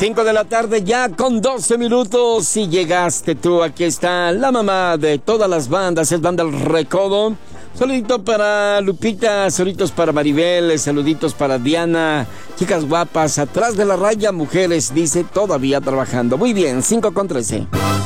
5 de la tarde ya con 12 minutos. Si llegaste tú, aquí está la mamá de todas las bandas, es Banda El Recodo. Saludito para Lupita, saluditos para Maribel, saluditos para Diana. Chicas guapas, atrás de la raya, mujeres, dice, todavía trabajando. Muy bien, 5 con 13.